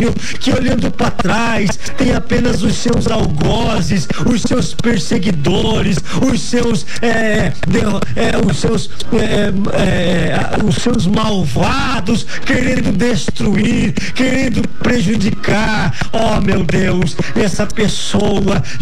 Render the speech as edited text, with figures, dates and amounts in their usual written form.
reino que, olhando para trás, tem apenas os seus algozes, os seus perseguidores, os seus malvados querendo destruir, querendo prejudicar. Oh, meu Deus, essa pessoa